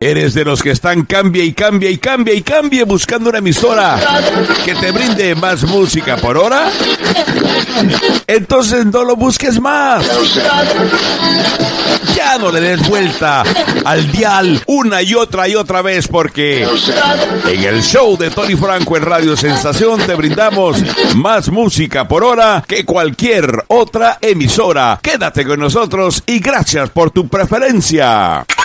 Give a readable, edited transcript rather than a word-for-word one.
¿Eres de los que están cambie buscando una emisora que te brinde más música por hora? Entonces no lo busques más. Ya no le des vuelta al dial una y otra vez, porque en el show de Tony Franco en Radio Sensación te brindamos más música por hora que cualquier otra emisora. Quédate con nosotros y gracias por tu preferencia.